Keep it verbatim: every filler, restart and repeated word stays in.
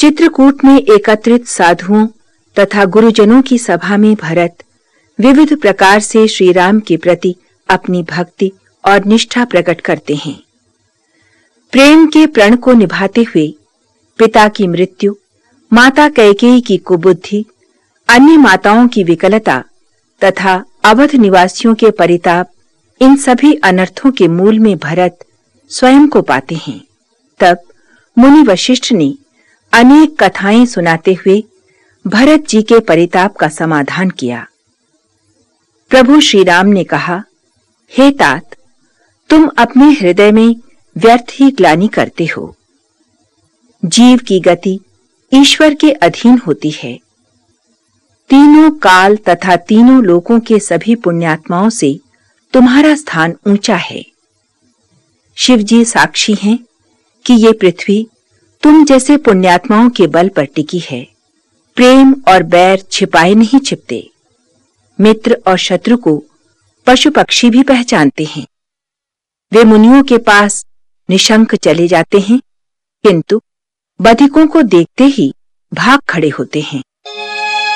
चित्रकूट में एकत्रित साधुओं तथा गुरुजनों की सभा में भरत विविध प्रकार से श्री राम के प्रति अपनी भक्ति और निष्ठा प्रकट करते हैं। प्रेम के प्रण को निभाते हुए पिता की मृत्यु, माता कैकेयी की कुबुद्धि, अन्य माताओं की विकलता तथा अवध निवासियों के परिताप, इन सभी अनर्थों के मूल में भरत स्वयं को पाते हैं। तब मुनि वशिष्ठ ने अनेक कथाएं सुनाते हुए भरत जी के परिताप का समाधान किया। प्रभु श्री राम ने कहा, हे तात, तुम अपने हृदय में व्यर्थ ही ग्लानि करते हो। जीव की गति ईश्वर के अधीन होती है। तीनों काल तथा तीनों लोकों के सभी पुण्यात्माओं से तुम्हारा स्थान ऊंचा है। शिव जी साक्षी हैं कि ये पृथ्वी तुम जैसे पुण्यात्माओं के बल पर टिकी है। प्रेम और बैर छिपाए नहीं छिपते। मित्र और शत्रु को पशु पक्षी भी पहचानते हैं। वे मुनियों के पास निशंक चले जाते हैं, किंतु बधिकों को देखते ही भाग खड़े होते हैं।